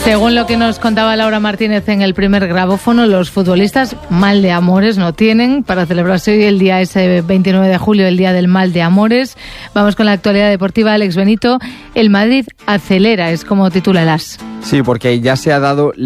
Según lo que nos contaba Laura Martínez en el primer grabófono, los futbolistas mal de amores no tienen para celebrarse hoy el día ese 29 de julio, el día del mal de amores. Vamos con la actualidad deportiva. Alex Benito, el Madrid acelera, es como titula el AS. Sí, porque ya se ha dado